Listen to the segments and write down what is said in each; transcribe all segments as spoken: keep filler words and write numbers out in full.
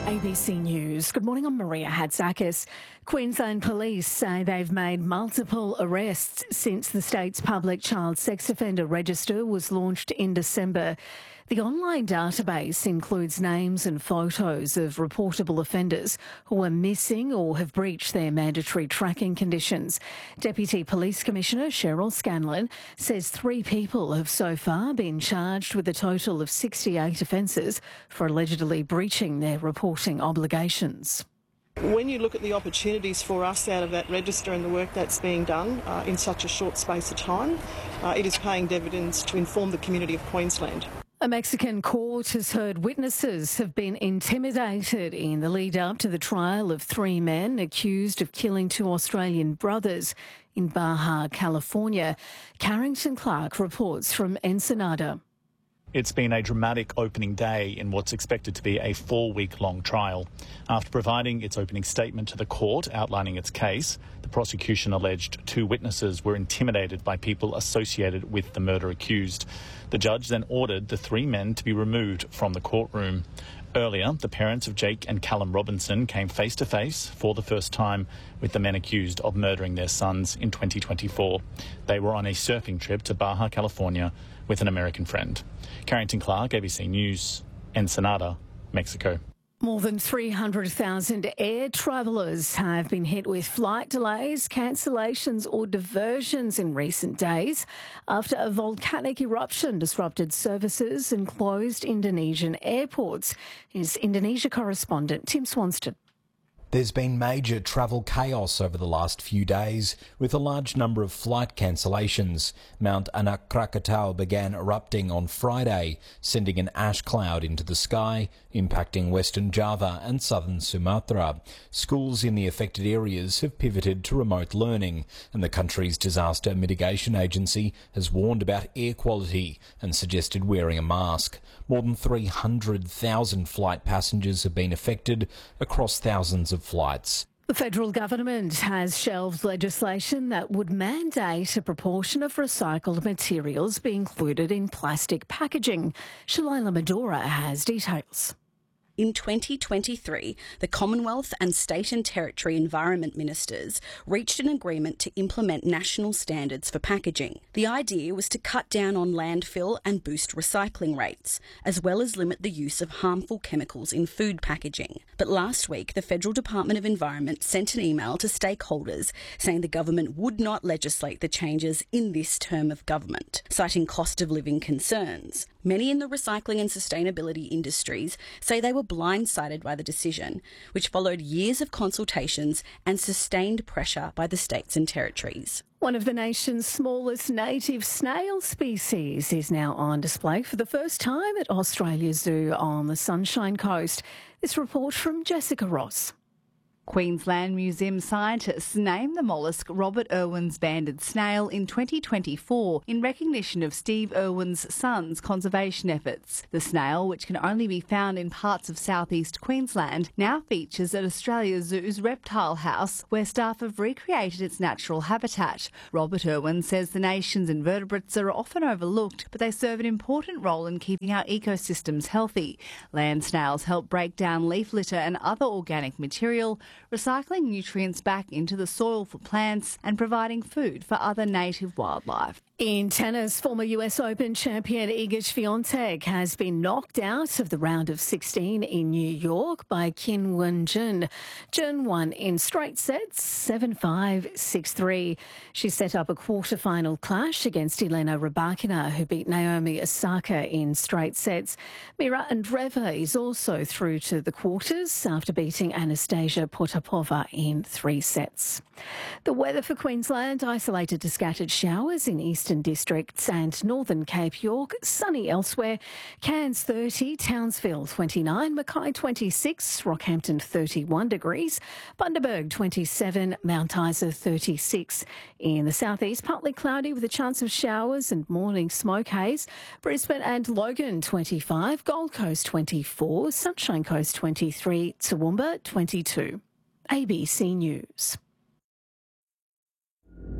A B C News. Good morning, I'm Maria Hatzakis. Queensland Police say they've made multiple arrests since the state's public child sex offender register was launched in December. The online database includes names and photos of reportable offenders who are missing or have breached their mandatory tracking conditions. Deputy Police Commissioner Cheryl Scanlon says three people have so far been charged with a total of sixty-eight offences for allegedly breaching their reporting obligations. When you look at the opportunities for us out of that register and the work that's being done uh, in such a short space of time, uh, it is paying dividends to inform the community of Queensland. A Mexican court has heard witnesses have been intimidated in the lead up to the trial of three men accused of killing two Australian brothers in Baja, California. Carrington Clark reports from Ensenada. It's been a dramatic opening day in what's expected to be a four-week-long trial. After providing its opening statement to the court outlining its case, the prosecution alleged two witnesses were intimidated by people associated with the murder accused. The judge then ordered the three men to be removed from the courtroom. Earlier, the parents of Jake and Callum Robinson came face-to-face for the first time with the men accused of murdering their sons in twenty twenty-four. They were on a surfing trip to Baja, California with an American friend. Carrington Clark, A B C News, Ensenada, Mexico. More than three hundred thousand air travellers have been hit with flight delays, cancellations or diversions in recent days after a volcanic eruption disrupted services and closed Indonesian airports. Here's Indonesia correspondent Tim Swanston. There's been major travel chaos over the last few days, with a large number of flight cancellations. Mount Anak Krakatau began erupting on Friday, sending an ash cloud into the sky, impacting Western Java and southern Sumatra. Schools in the affected areas have pivoted to remote learning, and the country's disaster mitigation agency has warned about air quality and suggested wearing a mask. More than three hundred thousand flight passengers have been affected across thousands of flights. The federal government has shelved legislation that would mandate a proportion of recycled materials be included in plastic packaging. Shalila Medora has details. In twenty twenty-three, the Commonwealth and State and Territory Environment Ministers reached an agreement to implement national standards for packaging. The idea was to cut down on landfill and boost recycling rates, as well as limit the use of harmful chemicals in food packaging. But last week, the Federal Department of Environment sent an email to stakeholders saying the government would not legislate the changes in this term of government, citing cost of living concerns. Many in the recycling and sustainability industries say they were blindsided by the decision, which followed years of consultations and sustained pressure by the states and territories. One of the nation's smallest native snail species is now on display for the first time at Australia Zoo on the Sunshine Coast. This report from Jessica Ross. Queensland Museum scientists named the mollusk Robert Irwin's banded snail in twenty twenty-four in recognition of Steve Irwin's son's conservation efforts. The snail, which can only be found in parts of southeast Queensland, now features at Australia Zoo's Reptile House, where staff have recreated its natural habitat. Robert Irwin says the nation's invertebrates are often overlooked, but they serve an important role in keeping our ecosystems healthy. Land snails help break down leaf litter and other organic material, recycling nutrients back into the soil for plants and providing food for other native wildlife. In tennis, former U S Open champion Iga Swiatek has been knocked out of the round of sixteen in New York by Qin Wenjun. Jun won in straight sets, seven five, six three. She set up a quarter-final clash against Elena Rybakina, who beat Naomi Osaka in straight sets. Mira Andreeva is also through to the quarters after beating Anastasia Potapova in three sets. The weather for Queensland: isolated to scattered showers in eastern districts and northern Cape York, sunny elsewhere. Cairns thirty, Townsville twenty-nine, Mackay twenty-six, Rockhampton thirty-one degrees, Bundaberg twenty-seven, Mount Isa thirty-six. In the southeast, partly cloudy with a chance of showers and morning smoke haze. Brisbane and Logan twenty-five, Gold Coast twenty-four, Sunshine Coast twenty-three, Toowoomba twenty-two. A B C News.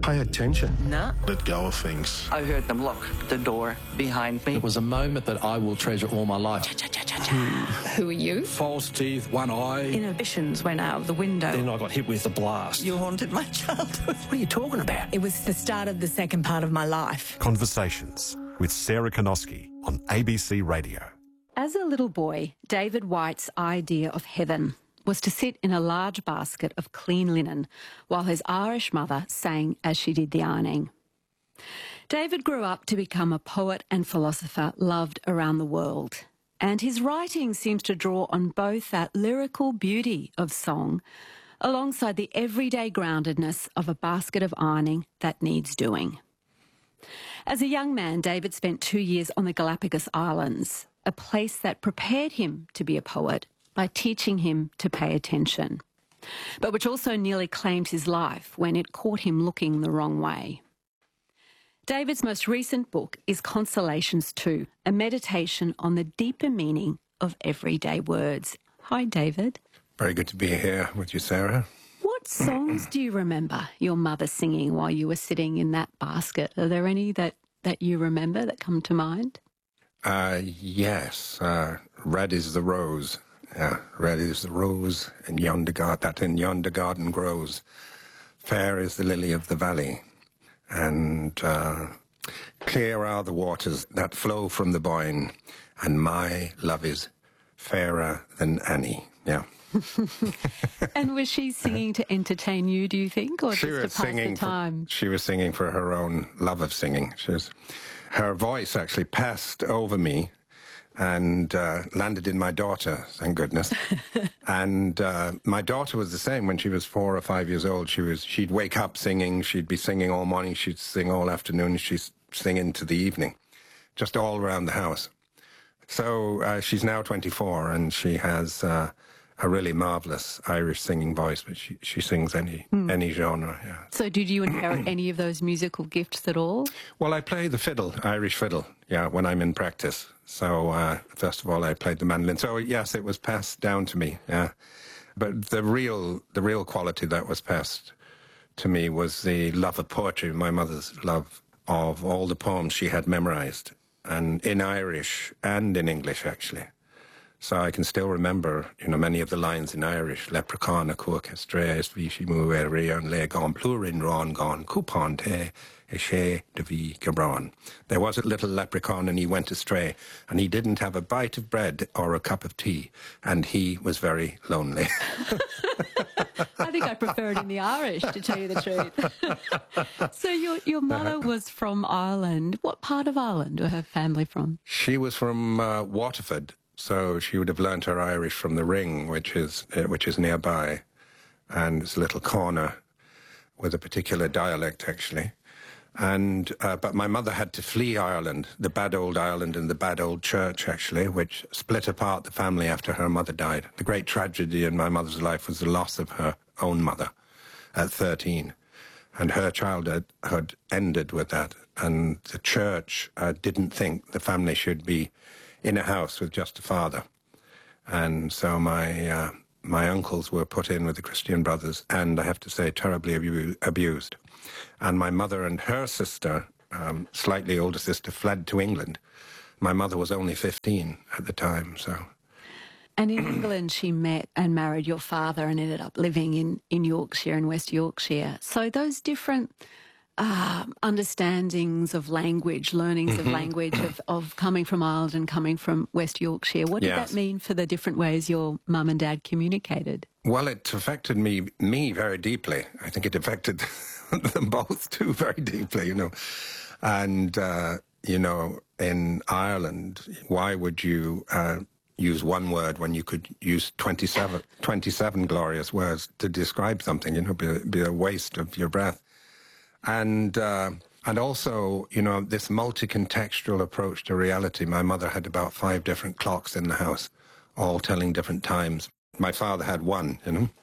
Pay attention. No. Let go of things. I heard them lock the door behind me. It was a moment that I will treasure all my life. Who are you? False teeth, one eye. Inhibitions went out of the window. Then I got hit with a blast. You haunted my childhood. What are you talking about? It was the start of the second part of my life. Conversations with Sarah Konoski on A B C Radio. As a little boy, David White's idea of heaven was to sit in a large basket of clean linen while his Irish mother sang as she did the ironing. David grew up to become a poet and philosopher loved around the world, and his writing seems to draw on both that lyrical beauty of song alongside the everyday groundedness of a basket of ironing that needs doing. As a young man, David spent two years on the Galapagos Islands, a place that prepared him to be a poet by teaching him to pay attention, but which also nearly claimed his life when it caught him looking the wrong way. David's most recent book is Consolations two, a meditation on the deeper meaning of everyday words. Hi, David. Very good to be here with you, Sarah. What songs do you remember your mother singing while you were sitting in that basket? Are there any that, that you remember that come to mind? Uh, yes. Uh, Red is the Rose. Yeah, red is the rose, in yonder garden, that in yonder garden grows. Fair is the lily of the valley, and uh, clear are the waters that flow from the Boyne, and my love is fairer than any. Yeah. And was she singing to entertain you, do you think, or she just was to pass singing the time? For, she was singing for her own love of singing. She was, her voice actually passed over me and uh, landed in my daughter, thank goodness. And uh, my daughter was the same when she was four or five years old. She was, she'd wake up singing, she'd be singing all morning, she'd sing all afternoon, she'd sing into the evening, just all around the house. So uh, she's now twenty-four, and she has uh, a really marvellous Irish singing voice, but she, she sings any mm. any genre, yeah. So did you inherit any of those musical gifts at all? Well, I play the fiddle, Irish fiddle, yeah, when I'm in practice. So, uh, first of all, I played the mandolin. So, yes, it was passed down to me, yeah. But the real, the real quality that was passed to me was the love of poetry, my mother's love of all the poems she had memorized, and in Irish and in English, actually. So I can still remember, you know, many of the lines in Irish. Leprechaun a cuach estreas vishi mu erion le gon plurin ron gon coupon te eshe de vi gabron. There was a little leprechaun and he went astray, and he didn't have a bite of bread or a cup of tea, and he was very lonely. I think I prefer it in the Irish, to tell you the truth. So your your mother was from Ireland. What part of Ireland were her family from? She was from uh, Waterford. So she would have learnt her Irish from the Ring, which is uh, which is nearby, and it's a little corner with a particular dialect, actually. And uh, but my mother had to flee Ireland, the bad old Ireland and the bad old church, actually, which split apart the family after her mother died. The great tragedy in my mother's life was the loss of her own mother at thirteen, and her childhood had ended with that. And the church uh, didn't think the family should be in a house with just a father. And so my uh, my uncles were put in with the Christian Brothers, and I have to say, terribly abu abused. And my mother and her sister, um, slightly older sister, fled to England. My mother was only fifteen at the time, so... And in England, she met and married your father and ended up living in, in Yorkshire and West Yorkshire. So those different... Uh, understandings of language, learnings of language, of, of coming from Ireland and coming from West Yorkshire. What did yes. that mean for the different ways your mum and dad communicated? Well, it affected me me very deeply. I think it affected them both too very deeply, you know. And, uh, you know, in Ireland, why would you uh, use one word when you could use twenty-seven, twenty-seven glorious words to describe something? You know, be, be a waste of your breath. And uh, and also, you know, this multi-contextual approach to reality. My mother had about five different clocks in the house, all telling different times. My father had one, you know.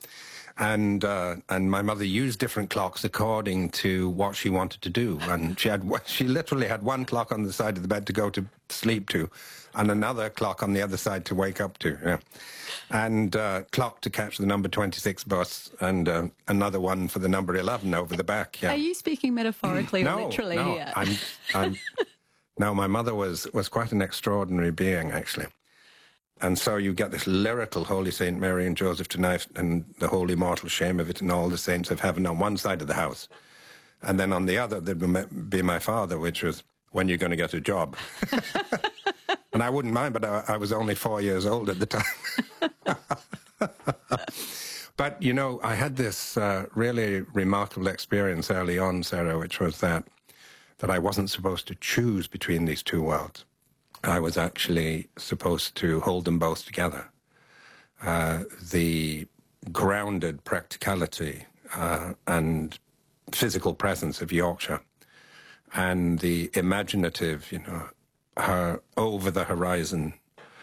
And uh, and my mother used different clocks according to what she wanted to do. And she had she literally had one clock on the side of the bed to go to sleep to, and another clock on the other side to wake up to. Yeah. And uh, clock to catch the number twenty-six bus, and uh, another one for the number eleven over the back. Yeah. Are you speaking metaphorically no, or literally no, here? I'm, I'm, no, my mother was was quite an extraordinary being, actually. And so you get this lyrical Holy Saint Mary and Joseph tonight, and the holy mortal shame of it, and all the saints of heaven on one side of the house. And then on the other, there'd be my father, which was, when you're going to get a job. And I wouldn't mind, but I, I was only four years old at the time. But, you know, I had this uh, really remarkable experience early on, Sarah, which was that, that I wasn't supposed to choose between these two worlds. I was actually supposed to hold them both together. Uh, the grounded practicality uh, and physical presence of Yorkshire, and the imaginative, you know, her over-the-horizon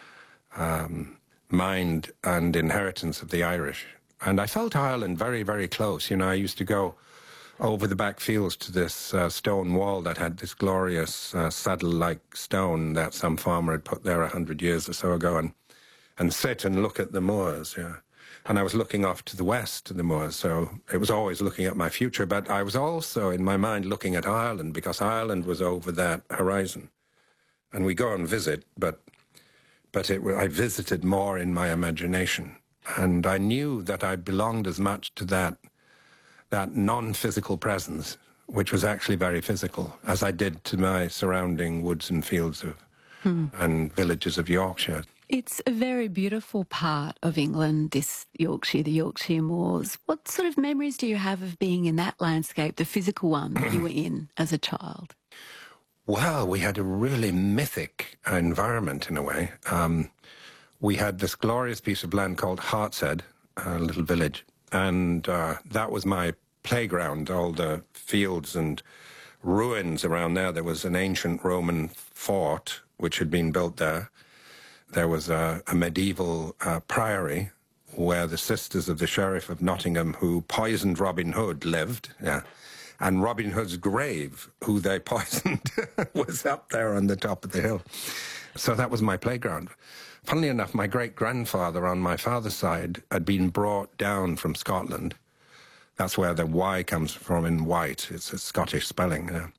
um, mind and inheritance of the Irish. And I felt Ireland very, very close. You know, I used to go over the back fields to this uh, stone wall that had this glorious uh, saddle-like stone that some farmer had put there a hundred years or so ago, and, and sit and look at the moors, yeah. And I was looking off to the west to the moors, so it was always looking at my future, but I was also, in my mind, looking at Ireland, because Ireland was over that horizon. And we go and visit, but, but it, I visited more in my imagination. And I knew that I belonged as much to that that non-physical presence, which was actually very physical, as I did to my surrounding woods and fields of, hmm. and villages of Yorkshire. It's a very beautiful part of England, this Yorkshire, the Yorkshire moors. What sort of memories do you have of being in that landscape, the physical one that you were in as a child? Well, we had a really mythic environment in a way. Um, we had this glorious piece of land called Hartshead, a little village, and uh, that was my playground, all the fields and ruins around there. There was an ancient Roman fort which had been built there. There was a, a medieval uh, priory where the sisters of the Sheriff of Nottingham, who poisoned Robin Hood, lived. Yeah. And Robin Hood's grave, who they poisoned, was up there on the top of the hill. So that was my playground. Funnily enough, my great-grandfather on my father's side had been brought down from Scotland. That's where the Y comes from in white. It's a Scottish spelling. Yeah.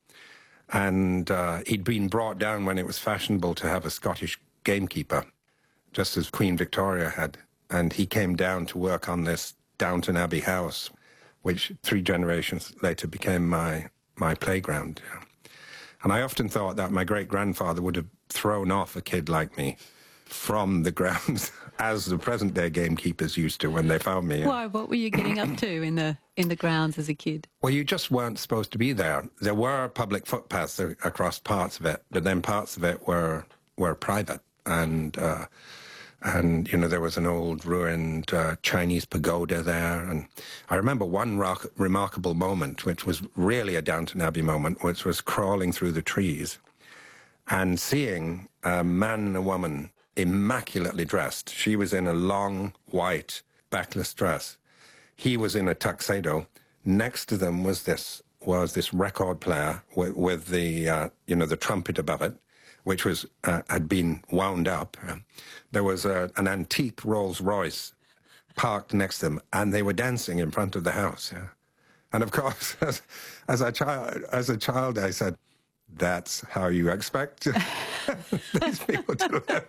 And uh, he'd been brought down when it was fashionable to have a Scottish gamekeeper, just as Queen Victoria had. And he came down to work on this Downton Abbey house, which three generations later became my, my playground. Yeah. And I often thought that my great-grandfather would have thrown off a kid like me from the grounds, as the present-day gamekeepers used to when they found me. Why? What were you getting up to in the in the grounds as a kid? Well, you just weren't supposed to be there. There were public footpaths across parts of it, but then parts of it were were private. And, uh, and you know, there was an old ruined uh, Chinese pagoda there. And I remember one rock, remarkable moment, which was really a Downton Abbey moment, which was crawling through the trees and seeing a man and a woman immaculately dressed. She was in a long, white, backless dress. He was in a tuxedo. Next to them was this was this record player with, with the, uh, you know, the trumpet above it, which was uh, had been wound up. There was a, an antique Rolls Royce parked next to them, and they were dancing in front of the house. Yeah. And of course, as, as a child, as a child, I said, "That's how you expect these people to live."